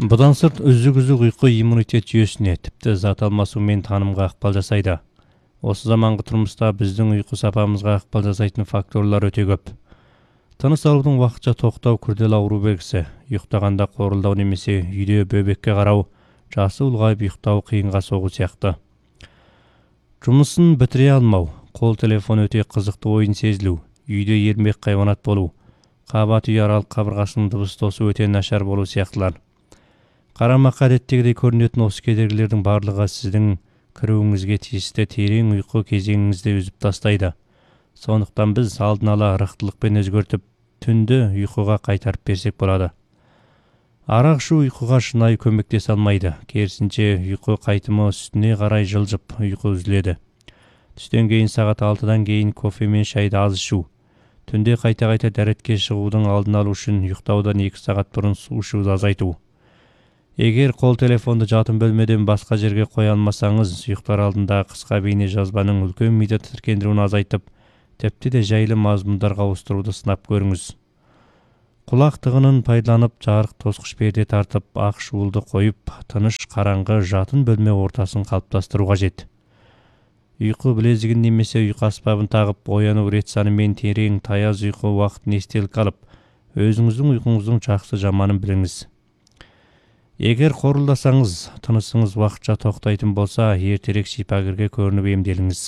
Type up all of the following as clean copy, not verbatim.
Бұдан сырт үзік-үзік ұйқы иммунитет жүйесіне, тіпті зат алмасу мен танымға ықпал жасайды. Осы заманғы тұрмыста біздің ұйқы сапамызға ықпал жасайтын факторлар өте көп. Тыныс алудың уақытша тоқтау күрделі ауру белгісі, ұйықтағанда қорылдау немесе үйде бөбекке қарау, жасы ұлғайып ұйықтау қиынға соғу сияқты. Жұмысын бітіре алмау, қол телефон өте қызықты ойын сезілу, үйде ермек хайуанат болу, қабат үй аралық қабырғасының дыбыс тосу өте нашар болу сияқтылар. Қарамаққа әдеттегідей көрінетін осы кедергілердің барлығы сіздің кіруіңізге тиісті терең ұйқы кезеңіңізді үзіп тастайды. Сондықтан біз алдын ала ырықтылықпен өзгертіп, түнді ұйқыға қайтарып берсек болады. Арақ ішу ұйқыға шынайы көмектесе алмайды. Керісінше ұйқы қайтымы үстіне қарай жылжып, ұйқы үзіледі. Түстен кейін сағат 6-дан кейін кофе мен шайды аз ішу. Түнде қайта-қайта дәретке шығудың алдын алу үшін ұйықтаудан 2 сағат бұрын су ішуді азайту. Егер қол телефонды жатын бөлмеден басқа жерге қоя алмасаңыз, ұйықтар алдында қысқа бейне жазбаның үлкен миды тітіркендіруін азайтып, тіпті де жайлы мазмұндарға ауыстыруды сынап көріңіз. Құлақ тығынын пайдаланып, жарық тосқыш перде тартып, ақ шуылды қойып, тыныш қараңғы жатын бөлме ортасын қалыптастыру қажет. Ұйқы білезігін немесе ұйқы аспабын тағып, ояну рет саны мен терең таяз ұйқы уақытын естелік алып, өзіңіздің ұйқыңыздың жақсы жаманын біліңіз. Егер қорылдасаңыз, тынысыңыз уақытша тоқтайтын болса, ертерек шипагерге көрініп емделіңіз.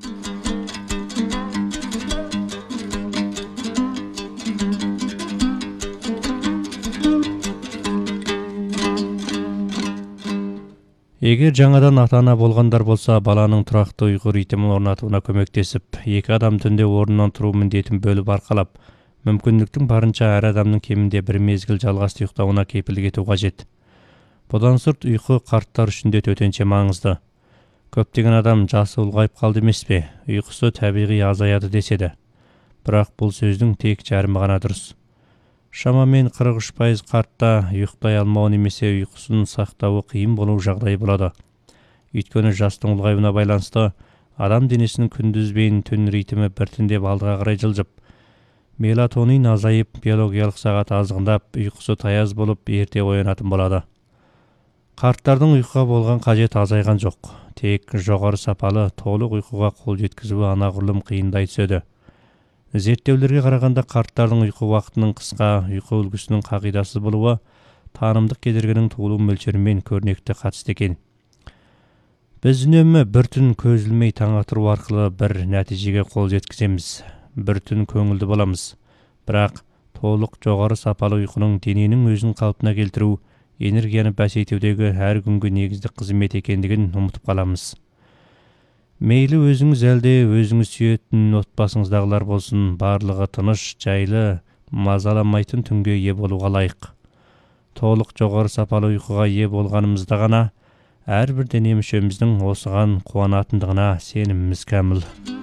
Егер жаңадан ата-ана болғандар болса, баланың тұрақты ұйқы ритмін орнатуына көмектесіп, 2 адам түнде орнынан тұру міндетін бөліп арқалап, мүмкіндіктің барынша әр адамның кемінде бір мезгіл жалғасты ұйықтауына кепілдік ету қажет. Бұдан сырт ұйқы қарттар үшін де төтенше маңызды. Көптеген адам жасы ұлғайып қалды емес пе, ұйқысы табиғи азаяды деседі. Бірақ бұл сөздің тек жарымы ғана дұрыс. Шамамен 43% қартта ұйықтай алмау немесе ұйқысын сақтауы қиын болу жағдайы болады. Өйткені жастың ұлғаюына байланысты адам денесінің күндіз бен түн ритмі біртіндеп алдыға қарай жылжып, мелатонин азайып, биологиялық сағат азғындап, ұйқысы таяз болып, ерте оянатын болады. Қарттардың ұйқыға болған қажет азайған жоқ. Тек жоғары сапалы, толық ұйқыға қол жеткізуі анағұрлым қиындай түседі. Зерттеулерге қарағанда қарттардың ұйқы уақытының қысқа, ұйқы үлгісінің қағидасыз болуы танымдық кедергінің туылу мөлшерімен көрнекті қатысты екен. Біз үнемі бір түн көз ілмей таң атыру арқылы бір нәтижеге қол жеткіземіз. Бір түн көңілді боламыз. Бірақ толық жоғары сапалы ұйқының дененің өзін қалпына келтіру, энергияны бәсейтудегі әр күнгі негізді қызмет екендігін ұмытып қаламыз. Мейлі өзіңіз әлде өзіңіз сүйетін отбасыңыздағылар болсын, барлығы тыныш, жайлы, мазаламайтын түнге ие болуға лайық. Толық жоғары сапалы ұйқыға ие болғанымызда ғана әрбір дене мүшеміздің осыған қуанатындығына сеніміміз кәміл.